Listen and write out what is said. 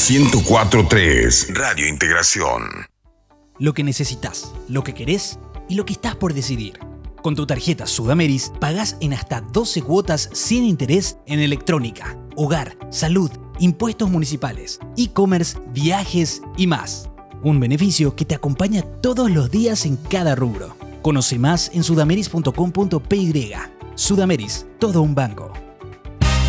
104.3 Radio Integración. Lo que necesitas, lo que querés y lo que estás por decidir. Con tu tarjeta Sudameris pagás en hasta 12 cuotas sin interés en electrónica, hogar, salud, impuestos municipales, e-commerce, viajes y más. Un beneficio que te acompaña todos los días en cada rubro. Conoce más en sudameris.com.py. Sudameris, todo un banco.